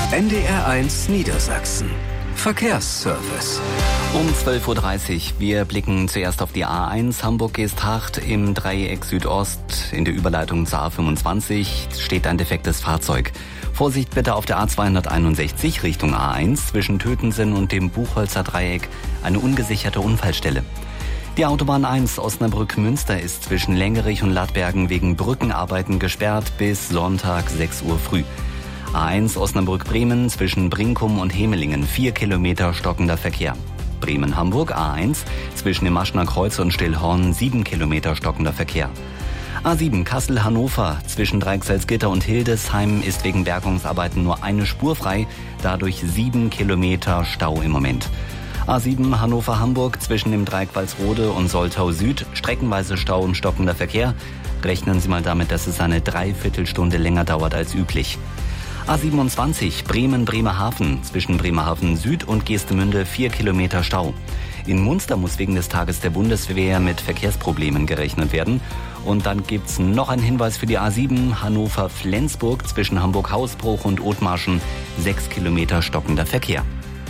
NDR1 Niedersachsen. Verkehrsservice. Um 12.30 Uhr. Wir blicken zuerst auf die A1 Hamburg-Geesthacht im Dreieck Südost. In der Überleitung zur A25 steht ein defektes Fahrzeug. Vorsicht bitte auf der A261 Richtung A1 zwischen Tötensen und dem Buchholzer Dreieck. Eine ungesicherte Unfallstelle. Die Autobahn 1 Osnabrück-Münster ist zwischen Längerich und Lattbergen wegen Brückenarbeiten gesperrt bis Sonntag 6 Uhr früh. A1 Osnabrück-Bremen zwischen Brinkum und Hemelingen 4 Kilometer stockender Verkehr. Bremen-Hamburg A1 zwischen dem Maschner Kreuz und Stillhorn 7 Kilometer stockender Verkehr. A7 Kassel-Hannover zwischen Dreichselzgitter und Hildesheim ist wegen Bergungsarbeiten nur eine Spur frei, dadurch 7 Kilometer Stau im Moment. A7 Hannover-Hamburg zwischen dem Dreieck Walsrode und Soltau Süd streckenweise Stau und stockender Verkehr. Rechnen Sie mal damit, dass es eine Dreiviertelstunde länger dauert als üblich. A27 Bremen-Bremerhaven zwischen Bremerhaven Süd und Geestemünde 4 Kilometer Stau. In Munster muss wegen des Tages der Bundeswehr mit Verkehrsproblemen gerechnet werden. Und dann gibt's noch einen Hinweis für die A7 Hannover-Flensburg zwischen Hamburg-Hausbruch und Othmarschen 6 Kilometer stockender Verkehr.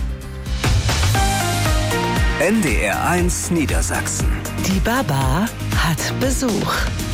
NDR1 Niedersachsen. Die Baba hat Besuch.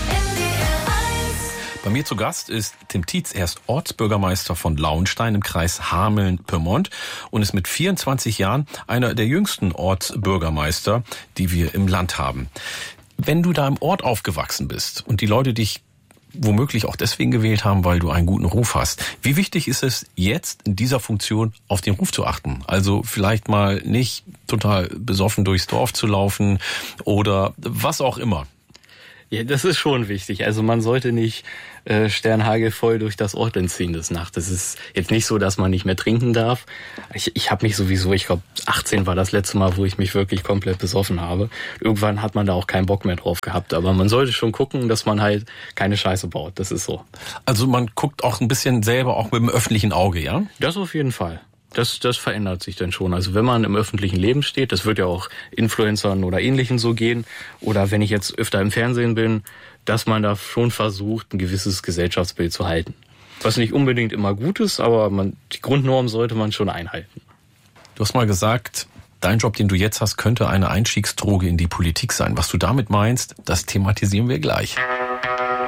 Bei mir zu Gast ist Tim Tietz. Er ist Ortsbürgermeister von Lauenstein im Kreis Hameln-Pyrmont und ist mit 24 Jahren einer der jüngsten Ortsbürgermeister, die wir im Land haben. Wenn du da im Ort aufgewachsen bist und die Leute dich womöglich auch deswegen gewählt haben, weil du einen guten Ruf hast, wie wichtig ist es jetzt in dieser Funktion auf den Ruf zu achten? Also vielleicht mal nicht total besoffen durchs Dorf zu laufen oder was auch immer. Ja, das ist schon wichtig. Also man sollte nicht sternhagelvoll durch das Ort entziehen des Nachts. Das ist jetzt nicht so, dass man nicht mehr trinken darf. Ich habe mich sowieso, ich glaube 18 war das letzte Mal, wo ich mich wirklich komplett besoffen habe. Irgendwann hat man da auch keinen Bock mehr drauf gehabt. Aber man sollte schon gucken, dass man halt keine Scheiße baut. Das ist so. Also man guckt auch ein bisschen selber auch mit dem öffentlichen Auge, ja? Das auf jeden Fall. Das verändert sich dann schon. Also wenn man im öffentlichen Leben steht, das wird ja auch Influencern oder Ähnlichen so gehen, oder wenn ich jetzt öfter im Fernsehen bin, dass man da schon versucht, ein gewisses Gesellschaftsbild zu halten. Was nicht unbedingt immer gut ist, aber die Grundnorm sollte man schon einhalten. Du hast mal gesagt, dein Job, den du jetzt hast, könnte eine Einstiegsdroge in die Politik sein. Was du damit meinst, das thematisieren wir gleich.